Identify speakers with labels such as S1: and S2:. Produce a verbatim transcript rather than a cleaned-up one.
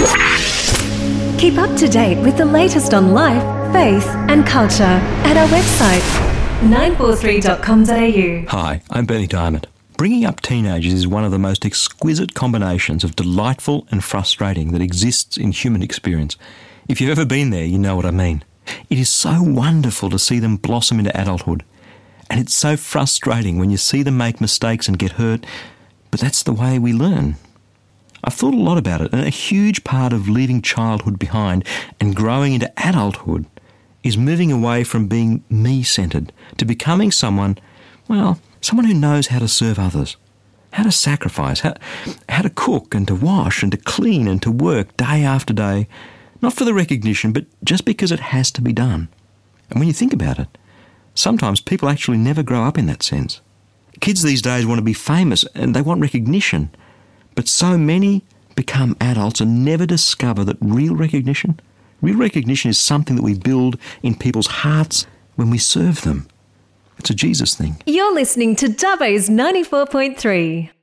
S1: Keep up to date with the latest on life, faith and culture at our website, nine four three dot com dot a u.
S2: Hi, I'm Bernie Diamond. Bringing up teenagers is one of the most exquisite combinations of delightful and frustrating that exists in human experience. If you've ever been there, you know what I mean. It is so wonderful to see them blossom into adulthood. And it's so frustrating when you see them make mistakes and get hurt, but that's the way we learn. I've thought a lot about it, and a huge part of leaving childhood behind and growing into adulthood is moving away from being me-centred to becoming someone, well, someone who knows how to serve others, how to sacrifice, how, how to cook and to wash and to clean and to work day after day, not for the recognition, but just because it has to be done. And when you think about it, sometimes people actually never grow up in that sense. Kids these days want to be famous and they want recognition. But so many become adults and never discover that real recognition, real recognition is something that we build in people's hearts when we serve them. It's a Jesus thing.
S1: You're listening to Dubbo's ninety-four point three.